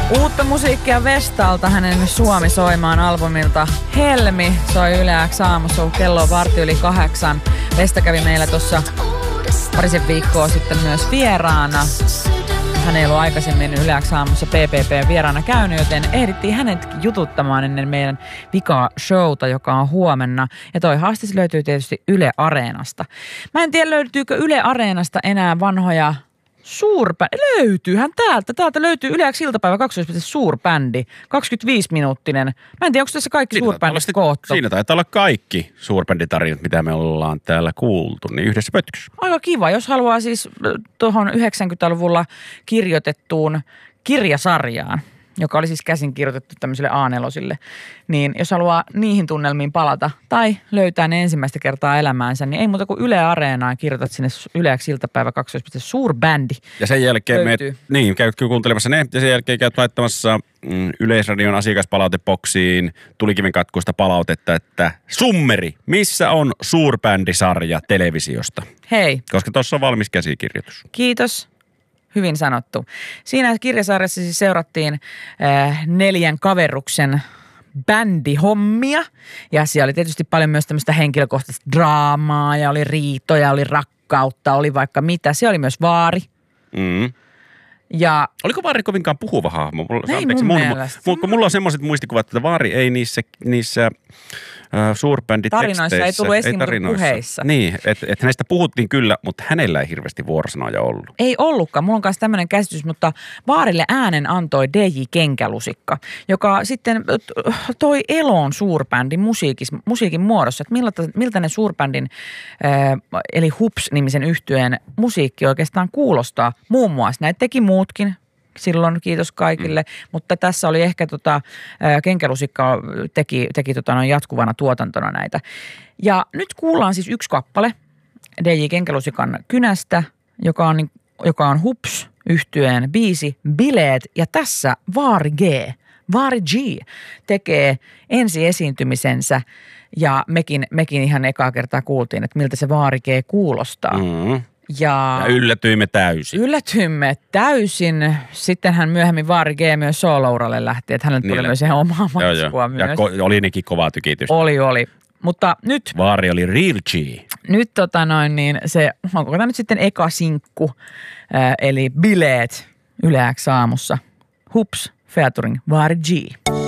Uutta musiikkia Vestalta, hänen Suomi soimaan albumilta Helmi soi Yle X aamussa, kello on 7:15. Vesta kävi meillä tuossa parisen viikkoa sitten myös vieraana. Hän ei ollut aikaisemmin Yle X aamussa PPP vieraana käynyt, joten ehdittiin hänet jututtamaan ennen meidän vika-showta, joka on huomenna. Ja toi haastis löytyy tietysti Yle Areenasta. Mä en tiedä, löytyykö Yle Areenasta enää vanhoja löytyyhän täältä. Täältä löytyy Yle X iltapäivä 12 suurbändi, 25-minuuttinen. Mä en tiedä, onko tässä kaikki suurbändit koottu. Siinä taitaa olla kaikki suurbänditarinat, mitä me ollaan täällä kuultu, niin yhdessä pötkössä. Aika kiva, jos haluaa siis tuohon 90-luvulla kirjoitettuun kirjasarjaan, joka oli siis käsin kirjoitettu tämmöisille A4-sille, niin jos haluaa niihin tunnelmiin palata tai löytää ne ensimmäistä kertaa elämäänsä, niin ei muuta kuin Yle Areenaan, kirjoitat sinne Yle X iltapäivä 12 suurbändi. Ja sen jälkeen käyt kuuntelemassa ne, ja sen jälkeen käyt laittamassa Yleisradion asiakaspalautepoksiin tulikiven katkuista palautetta, että summeri, missä on suurbändisarja televisiosta? Hei. Koska tuossa on valmis käsikirjoitus. Kiitos. Hyvin sanottu. Siinä kirjasarjassa siis seurattiin 4 kaveruksen bändihommia ja siellä oli tietysti paljon myös tämmöistä henkilökohtaista draamaa ja oli riitoja, oli rakkautta, oli vaikka mitä. Se oli myös vaari. Mm. Ja oliko Vaari kovinkaan puhuva hahmo? Ei mun mielestä. Mulla on semmoiset muistikuvat, että Vaari ei niissä suurbänditeksteissä. Tarinoissa ei tullut esiin, mutta puheissa. Niin, että näistä puhuttiin kyllä, mutta hänellä ei hirveästi vuorosanoja ollut. Ei ollutkaan. Mulla on kanssa tämmöinen käsitys, mutta Vaarille äänen antoi DJ Kenkälusikka, joka sitten toi eloon suurbändin musiikin muodossa. Että miltä ne suurbändin, eli Hups-nimisen yhtyeen musiikki oikeastaan kuulostaa. Muun muassa näitä teki muutkin. Silloin kiitos kaikille, mutta tässä oli ehkä Kenkälusikka teki jatkuvana tuotantona näitä. Ja nyt kuullaan siis yksi kappale DJ Kenkälusikan kynästä, joka on Hups -yhtyeen biisi Bileet, ja tässä Vaari G tekee ensi esiintymisensä, ja mekin ihan ekaa kertaa kuultiin, että miltä se Vaari G kuulostaa. Mm. Ja yllätyimme täysin. Sitten hän myöhemmin Vaari G myös soolouralle lähti, että hänelle tuli myös ihan omaa matskua myös. Ja oli nekin kovaa tykitystä. Oli. Mutta nyt Vaari oli real G. Nyt niin se, onko tämä nyt sitten eka sinkku, eli Bileet Yle X aamussa. Hups, featuring Vaari G.